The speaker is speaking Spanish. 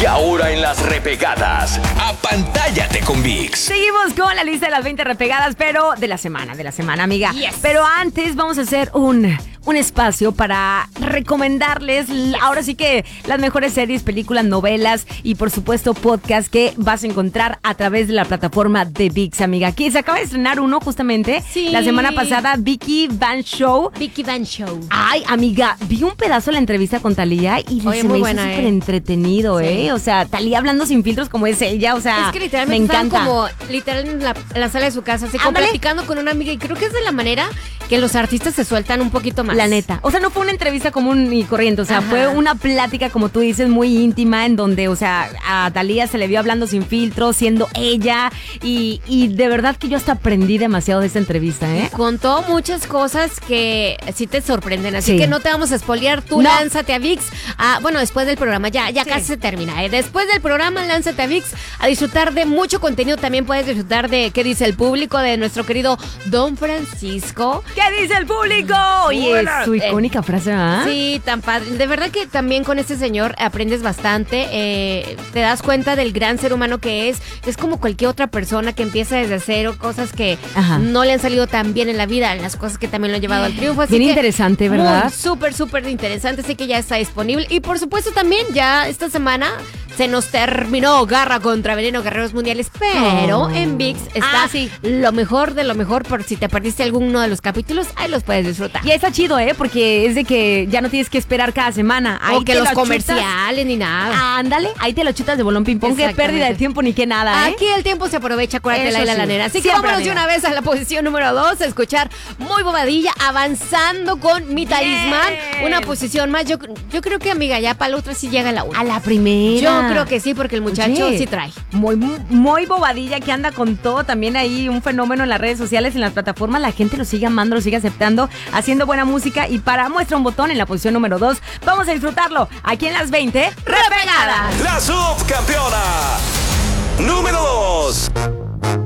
Y ahora en las repegadas, apantállate con ViX. Seguimos con la lista de las 20 repegadas, pero de la semana, amiga. Yes. Pero antes vamos a hacer un espacio para recomendarles, ahora sí que las mejores series, películas, novelas y por supuesto podcast que vas a encontrar a través de la plataforma de ViX, amiga. Aquí se acaba de estrenar uno justamente la semana pasada, Vicky Van Show. Vicky Van Show. Ay, amiga, vi un pedazo de la entrevista con Thalía y se me hizo súper entretenido, Sí. O sea, Thalía hablando sin filtros como es ella, o sea, Es que literalmente me encanta. como literal en la sala de su casa, así como Ándale. platicando con una amiga, y creo que es de la manera que los artistas se sueltan un poquito más. La neta. O sea, no fue una entrevista común y corriente. O sea, Ajá. fue una plática, como tú dices, muy íntima, en donde, o sea, a Thalía se le vio hablando sin filtro, siendo ella. Y de verdad que yo hasta aprendí demasiado de esta entrevista, ¿eh? Contó muchas cosas que sí te sorprenden, así Sí. que no te vamos a spoilear. Tú No. lánzate a ViX. Bueno, después del programa, ya Sí. casi se termina. Después del programa, lánzate a ViX a disfrutar de mucho contenido. También puedes disfrutar de qué dice el público, de nuestro querido Don Francisco. ¿Qué dice el público? Oye, su icónica frase, ¿ah? Sí, tan padre. De verdad que también con este señor aprendes bastante. Te das cuenta del gran ser humano que es. Es como cualquier otra persona que empieza desde cero, cosas que Ajá. no le han salido tan bien en la vida, las cosas que también lo han llevado al triunfo. Así Bien que interesante, ¿verdad? muy, súper, súper interesante. Sé que ya está disponible. Y por supuesto también ya esta semana se nos terminó Garra contra Veneno, Guerreros Mundiales, pero en ViX está sí. lo mejor de lo mejor. Por si te perdiste alguno de los capítulos, ahí los puedes disfrutar. Y está chido, ¿eh? Porque es de que ya no tienes que esperar cada semana. Ahí O que te los lo comerciales ni nada. chutas. Ándale, ahí te lo chutas de bolón ping-pong. Qué Exactamente. pérdida de tiempo ni qué nada, ¿eh? Aquí el tiempo se aprovecha, acuérdate, Eso Laila sí. Lanera. Así que Siempre, vámonos de amiga. una vez a la posición número 2, a escuchar Muy Bobadilla, avanzando con Mi Talismán. Bien. Una posición más. Yo creo que, amiga, ya para la otra sí llega la 1. A la primera. Yo creo que sí, porque el muchacho Oye, sí trae. Muy bobadilla, que anda con todo. También ahí un fenómeno en las redes sociales, en las plataformas. La gente lo sigue amando, lo sigue aceptando, haciendo buena música. Y para muestra un botón en la posición número 2, vamos a disfrutarlo aquí en las 20 repegadas. La subcampeona número 2.